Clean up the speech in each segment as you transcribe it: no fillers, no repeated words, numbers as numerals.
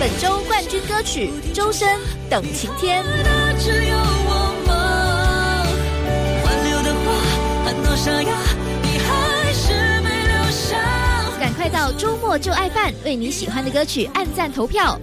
本周冠军歌曲《周深等晴天》。 只有我吗？挽留的话，很多沙哑，你还是没留下。 赶快到周末就爱饭，为你喜欢的歌曲按赞投票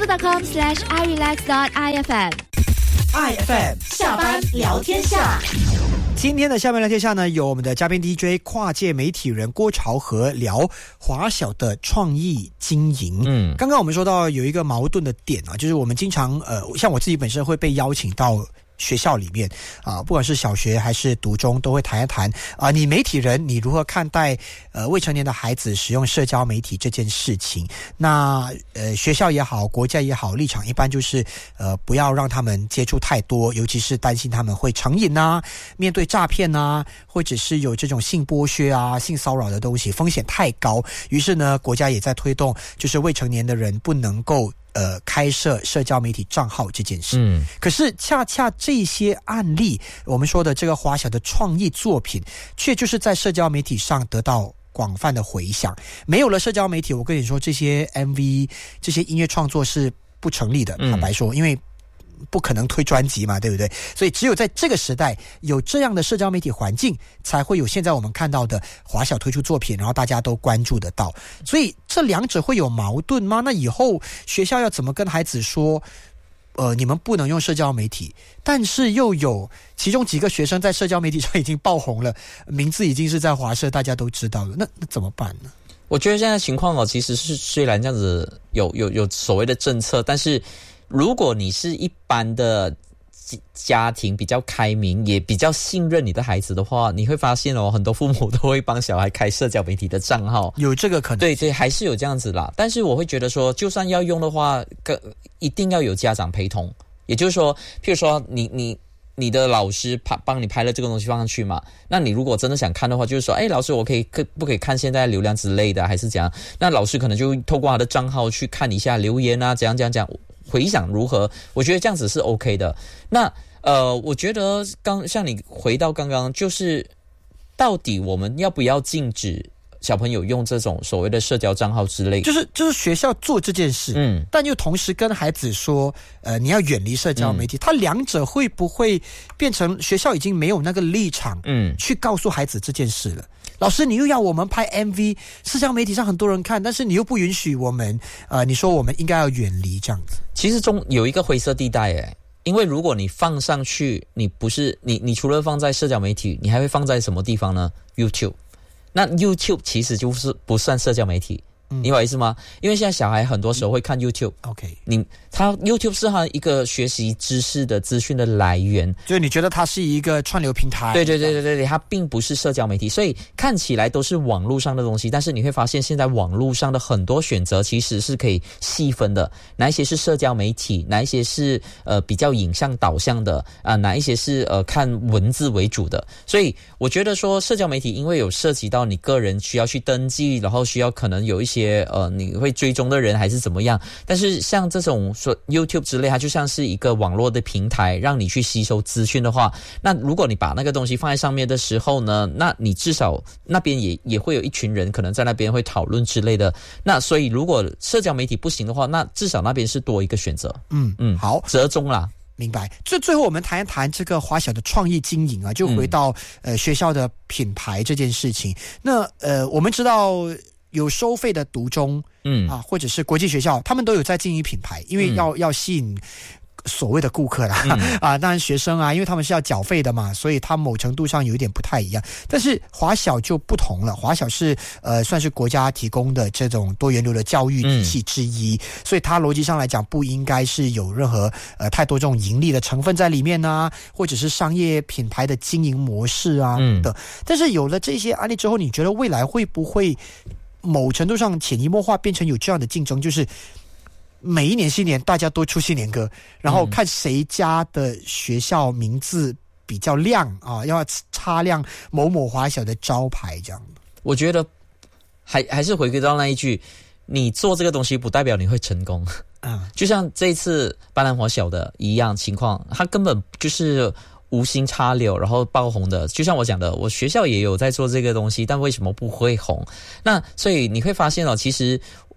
facebook.com/irelax.ifm。IFM 下班聊天下。 今天的下班聊天下呢，有我们的嘉宾 DJ 跨界媒体人郭朝和聊华小的创意经营。刚刚我们说到有一个矛盾的点啊，就是我们经常像我自己本身会被邀请到学校里面啊，不管是小学还是读中，都会谈一谈啊，你媒体人你如何看待未成年的孩子使用社交媒体这件事情？那学校也好，国家也好，立场一般就是不要让他们接触太多，尤其是担心他们会成瘾啊，面对诈骗啊，或者是有这种性剥削啊、性骚扰的东西，风险太高。于是呢，国家也在推动，就是未成年的人不能够开设社交媒体账号这件事。可是恰恰这些案例，我们说的这个华小的创意作品，却就是在社交媒体上得到广泛的回响。没有了社交媒体，我跟你说，这些 MV 这些音乐创作是不成立的，坦白说，因为不可能推专辑嘛，对不对？所以只有在这个时代有这样的社交媒体环境，才会有现在我们看到的华小推出作品，然后大家都关注得到。所以这两者会有矛盾吗？那以后学校要怎么跟孩子说你们不能用社交媒体，但是又有其中几个学生在社交媒体上已经爆红了，名字已经是在华社大家都知道了，那怎么办呢？ 我觉得现在情况其实是虽然这样子有所谓的政策，但是如果你是一般的家庭比较开明，也比较信任你的孩子的话，你会发现很多父母都会帮小孩开社交媒体的账号，有这个可能。对对，还是有这样子啦。但是我会觉得说，就算要用的话，一定要有家长陪同。也就是说，譬如说你的老师帮你拍了这个东西放上去嘛，那你如果真的想看的话，就是说，老师，我不可以看现在流量之类的，还是怎样？那老师可能就透过他的账号去看一下留言啊，怎样回想如何？我觉得这样子是 OK 的。那我觉得像你回到刚刚，就是到底我们要不要禁止小朋友用这种所谓的社交账号之类的？就是学校做这件事，但又同时跟孩子说，你要远离社交媒体。它两者会不会变成学校已经没有那个立场，去告诉孩子这件事了？老师，你又要我们拍 MV， 社交媒体上很多人看，但是你又不允许我们，你说我们应该要远离这样子。其实中有一个灰色地带因为如果你放上去，你不是你除了放在社交媒体，你还会放在什么地方呢？ YouTube。那 YouTube 其实就是不算社交媒体，你明白意思吗？因为现在小孩很多时候会看 YouTube，OK， 他 YouTube 是他一个学习知识的资讯的来源，就你觉得它是一个串流平台？对，它并不是社交媒体，所以看起来都是网络上的东西，但是你会发现现在网络上的很多选择其实是可以细分的，哪一些是社交媒体，哪一些是比较影像导向的哪一些是看文字为主的。所以我觉得说社交媒体因为有涉及到你个人需要去登记，然后需要可能有一些你会追踪的人还是怎么样，但是像这种说 YouTube 之类，它就像是一个网络的平台，让你去吸收资讯的话，那如果你把那个东西放在上面的时候呢，那你至少那边也会有一群人可能在那边会讨论之类的。那所以如果社交媒体不行的话，那至少那边是多一个选择。好，折中啦。明白。最后我们谈一谈这个华小的创意经营就回到学校的品牌这件事情。那我们知道有收费的读中或者是国际学校，他们都有在经营品牌，因为要吸引所谓的顾客啦当然学生因为他们是要缴费的嘛，所以他某程度上有一点不太一样。但是华小就不同了，华小是算是国家提供的这种多元流的教育体系之一，所以它逻辑上来讲不应该是有任何太多这种盈利的成分在里面或者是商业品牌的经营模式的。但是有了这些案例之后，你觉得未来会不会某程度上潜移默化变成有这样的竞争，就是每一年新年大家都出新年歌，然后看谁家的学校名字比较亮要擦亮某某华小的招牌这样。我觉得还是回归到那一句，你做这个东西不代表你会成功就像这一次斑斓华小的一样情况，它根本就是无心插柳然后爆红的。就像我讲的，我学校也有在做这个东西，但为什么不会红？那所以你会发现其实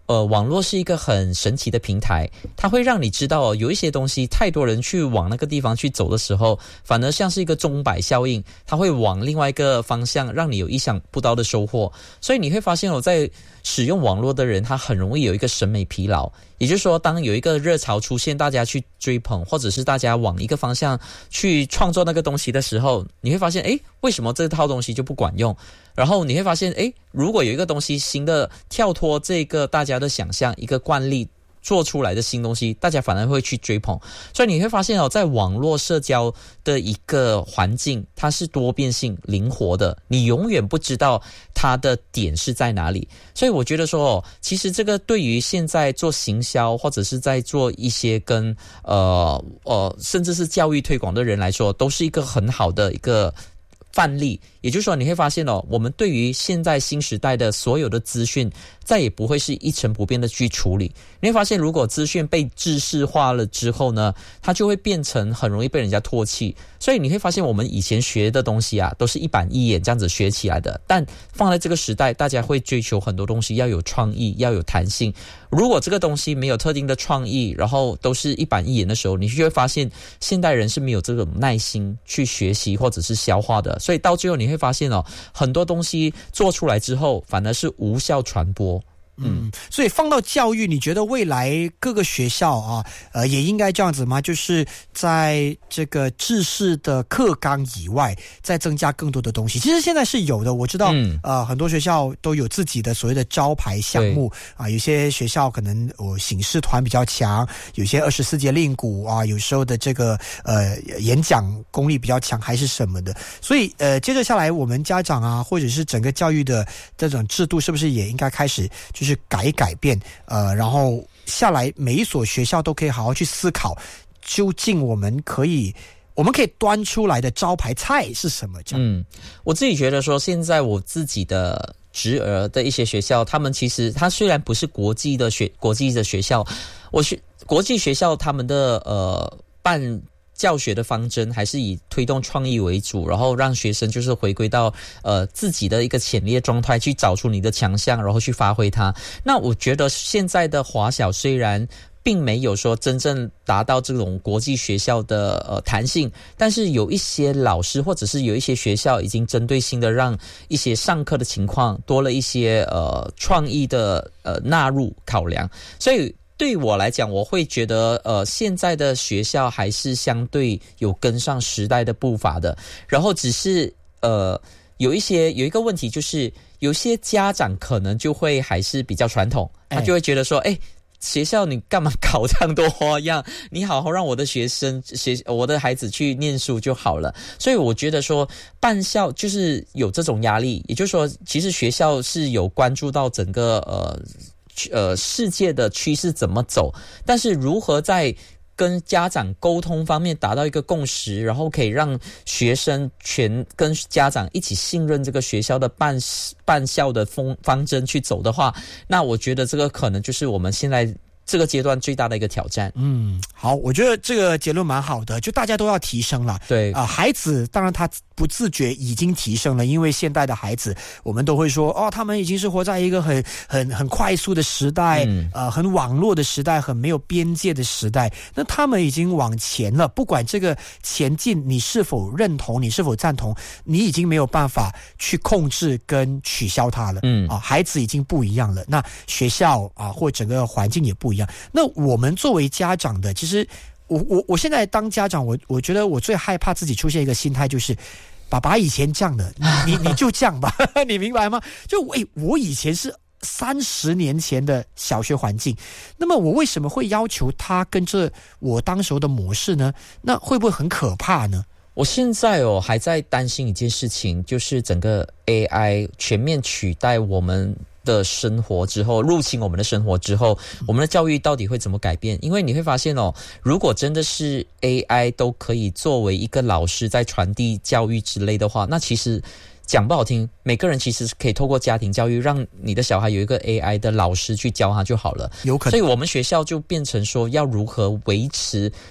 网络是一个很神奇的平台，它会让你知道有一些东西太多人去往那个地方去走的时候，反而像是一个钟摆效应，它会往另外一个方向让你有意想不到的收获。所以你会发现在使用网络的人，他很容易有一个审美疲劳，也就是说当有一个热潮出现，大家去追捧，或者是大家往一个方向去创作那个东西的时候，你会发现为什么这套东西就不管用。然后你会发现如果有一个东西新的跳脱这个大家的想象，一个惯例做出来的新东西，大家反而会去追捧。所以你会发现在网络社交的一个环境，它是多变性灵活的，你永远不知道它的点是在哪里。所以我觉得说其实这个对于现在做行销或者是在做一些跟甚至是教育推广的人来说，都是一个很好的一个范例。也就是说你会发现我们对于现在新时代的所有的资讯再也不会是一成不变的去处理。你会发现如果资讯被制式化了之后呢，它就会变成很容易被人家唾弃。所以你会发现我们以前学的东西都是一板一眼这样子学起来的，但放在这个时代，大家会追求很多东西要有创意，要有弹性。如果这个东西没有特定的创意，然后都是一板一眼的时候，你就会发现现代人是没有这种耐心去学习或者是消化的。所以到最后你会发现很多东西做出来之后反而是无效传播。 所以放到教育，你觉得未来各个学校也应该这样子吗？就是在这个制式的课纲以外，再增加更多的东西。其实现在是有的，我知道，很多学校都有自己的所谓的招牌项目有些学校可能醒狮团比较强，有些24节令鼓有时候的这个演讲功力比较强，还是什么的。所以接着下来，我们家长或者是整个教育的这种制度，是不是也应该开始就是改变然后下来每一所学校都可以好好去思考，究竟我们可以端出来的招牌菜是什么？这样我自己觉得说，现在我自己的侄儿的一些学校，他们其实他虽然不是国际的学校，国际学校他们的办教学的方针还是以推动创意为主，然后让学生就是回归到自己的一个潜力的状态，去找出你的强项，然后去发挥它。那我觉得现在的华小虽然并没有说真正达到这种国际学校的弹性，但是有一些老师或者是有一些学校已经针对性的让一些上课的情况多了一些创意的纳入考量。所以对我来讲，我会觉得现在的学校还是相对有跟上时代的步伐的。然后只是有一个问题，就是有些家长可能就会还是比较传统，他就会觉得说学校你干嘛搞这样多花样，你好好让我的孩子去念书就好了。所以我觉得说办校就是有这种压力，也就是说其实学校是有关注到整个世界的趋势怎么走，但是如何在跟家长沟通方面达到一个共识，然后可以让学生跟家长一起信任这个学校的办校的方针去走的话，那我觉得这个可能就是我们现在这个阶段最大的一个挑战。 好，我觉得这个结论蛮好的，就大家都要提升了。 对孩子当然他不自觉已经提升了，因为现代的孩子我们都会说他们已经是活在一个很快速的时代，很网络的时代，很没有边界的时代。那他们已经往前了，不管这个前进你是否认同，你是否赞同，你已经没有办法去控制跟取消它了。孩子已经不一样了，那学校或整个环境也不一样。那我们作为家长的，其实我现在当家长，我觉得我最害怕自己出现一个心态，就是爸爸以前这样的，你就这样吧，你明白吗？就我以前是30年前的小学环境，那么我为什么会要求他跟着我当时候的模式呢？那会不会很可怕呢？ 我现在还在担心一件事情，就是整个 AI 全面取代我们的生活之后，入侵我们的生活之后，我们的教育到底会怎么改变？因为你会发现如果真的是 AI 都可以作为一个老师在传递教育之类的话，那其实讲不好听，每个人其实可以透过家庭教育，让你的小孩有一个 AI 的老师去教他就好了。 有可能。 所以我们学校就变成说，要如何维持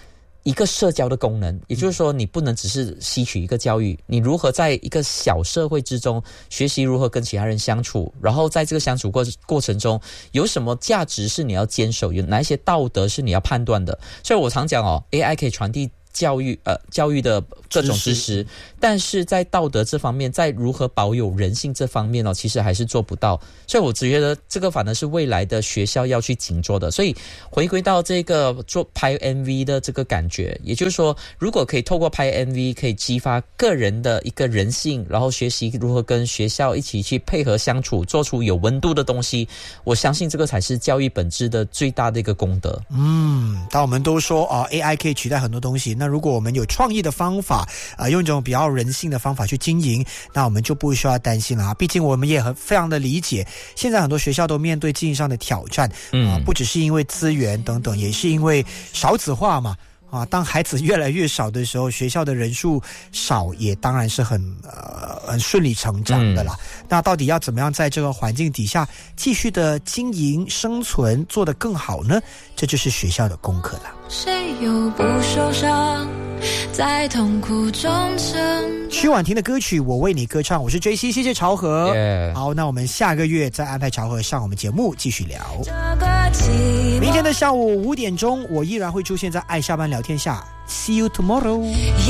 一个社交的功能，也就是说你不能只是吸取一个教育，你如何在一个小社会之中学习如何跟其他人相处，然后在这个相处过程中有什么价值是你要坚守，有哪一些道德是你要判断的。所以我常讲AI 可以传递教育的各种知识，但是在道德这方面，在如何保有人性这方面其实还是做不到。所以我只觉得这个反而是未来的学校要去紧捉的。所以回归到这个拍 MV 的这个感觉，也就是说，如果可以透过拍 MV 可以激发个人的一个人性，然后学习如何跟学校一起去配合相处，做出有温度的东西，我相信这个才是教育本质的最大的一个功德。 当我们都说AI 可以取代很多东西，那如果我们有创意的方法用一种比较人性的方法去经营，那我们就不需要担心了。毕竟我们也非常的理解，现在很多学校都面对经营上的挑战，不只是因为资源等等，也是因为少子化嘛。当孩子越来越少的时候，学校的人数少也当然是很顺理成章的啦。那到底要怎么样在这个环境底下继续的经营生存做得更好呢？这就是学校的功课了。 谁又不受伤，在痛苦中成曲婉婷的歌曲《我为你歌唱》，我是 JC， 谢谢朝河。好，那我们下个月再安排朝河上我们节目继续聊。明天的下午5点钟，我依然会出现在爱下班聊天下。See you tomorrow.